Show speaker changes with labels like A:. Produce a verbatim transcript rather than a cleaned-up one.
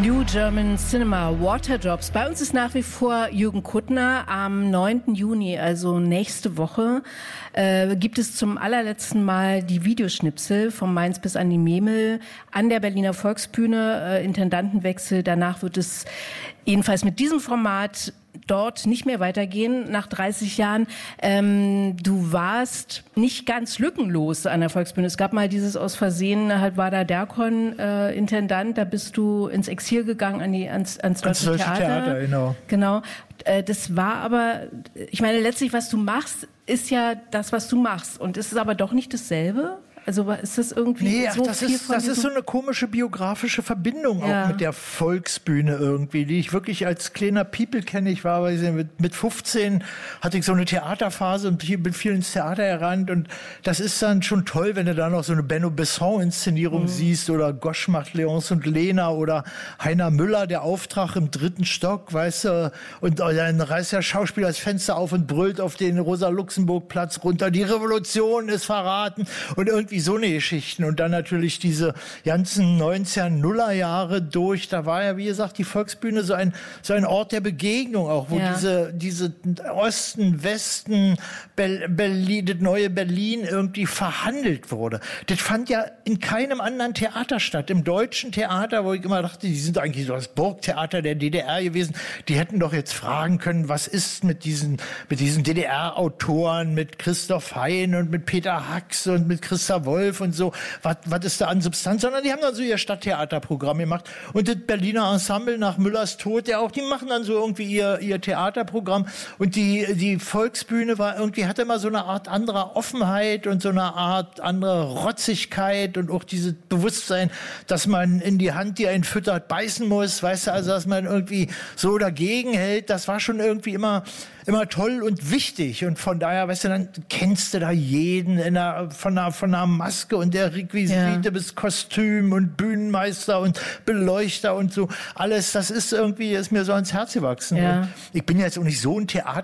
A: New German Cinema, Waterdrops. Bei uns ist nach wie vor Jürgen Kuttner. Am neunten Juni, also nächste Woche, äh, gibt es zum allerletzten Mal die Videoschnipsel vom Mainz bis an die Memel an der Berliner Volksbühne. Äh, Intendantenwechsel. Danach wird es jedenfalls mit diesem Format dort nicht mehr weitergehen nach dreißig Jahren. Ähm, du warst nicht ganz lückenlos an der Volksbühne. Es gab mal dieses aus Versehen, halt war da Derkon äh, Intendant, da bist du ins Exil gegangen an die, ans, ans Deutsche
B: Deutsche
A: Theater.
B: Theater, genau.
A: Genau. Äh, das war aber, ich meine, letztlich, was du machst, ist ja das, was du machst. Und ist es aber doch nicht dasselbe? Also ist das irgendwie
B: nee,
A: so
B: ach, das
A: viel
B: ist,
A: von
B: das ist
A: diesem-
B: so eine komische biografische Verbindung
A: Ja.
B: auch mit der Volksbühne irgendwie, die ich wirklich als kleiner People kenne. Ich war weiß ich, mit, mit fünfzehn hatte ich so eine Theaterphase und bin viel ins Theater gerannt und das ist dann schon toll, wenn du da noch so eine Benno Besson-Inszenierung mhm. siehst oder Gosch macht Leonce und Lena oder Heiner Müller, der Auftrag im dritten Stock, weißt du, und dann reißt der Schauspieler das Fenster auf und brüllt auf den Rosa-Luxemburg-Platz runter, die Revolution ist verraten und irgendwie so eine Geschichten und dann natürlich diese ganzen neunzehnhunderter Jahre durch, da war ja wie gesagt die Volksbühne so ein so ein Ort der Begegnung auch, wo
A: Ja.
B: diese diese Osten, Westen, Be- Berlin, das neue Berlin irgendwie verhandelt wurde. Das fand ja in keinem anderen Theater statt. Im deutschen Theater, wo ich immer dachte, die sind eigentlich so das Burgtheater der D D R gewesen, die hätten doch jetzt fragen können, was ist mit diesen mit diesen D D R-Autoren, mit Christoph Hein und mit Peter Hacks und mit Christa Wolf und so, was was ist da an Substanz, sondern die haben dann so ihr Stadttheaterprogramm gemacht und das Berliner Ensemble nach Müllers Tod, ja auch, die machen dann so irgendwie ihr ihr Theaterprogramm und die die Volksbühne war irgendwie, hatte immer so eine Art anderer Offenheit und so eine Art andere Rotzigkeit und auch dieses Bewusstsein, dass man in die Hand, die einen füttert, beißen muss, weißt du, also dass man irgendwie so dagegen hält, das war schon irgendwie immer immer toll und wichtig und von daher, weißt du, dann kennst du da jeden in der, von der von der Maske und der Requisite
A: Ja.
B: bis Kostüm und Bühnenmeister und Beleuchter und so alles, das ist irgendwie ist mir so ans Herz gewachsen.
A: Ja.
B: Und ich bin jetzt auch nicht so ein Theater